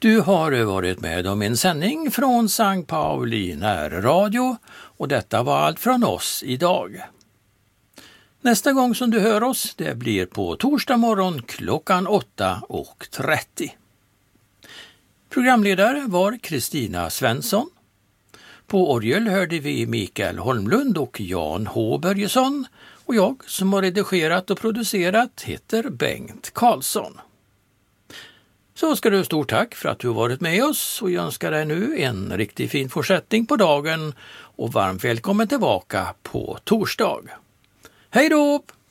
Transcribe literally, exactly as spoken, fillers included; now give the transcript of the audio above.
Du har varit med om en sändning från Sankt Pauli närradio och detta var allt från oss idag. Nästa gång som du hör oss, det blir på torsdag morgon klockan åtta och trettio. Programledare var Kristina Svensson. På orgel hörde vi Mikael Holmlund och Jan H. Börjesson och jag som har redigerat och producerat heter Bengt Karlsson. Så ska du ha stort tack för att du har varit med oss och jag önskar dig nu en riktigt fin fortsättning på dagen och varmt välkommen tillbaka på torsdag. Hej då!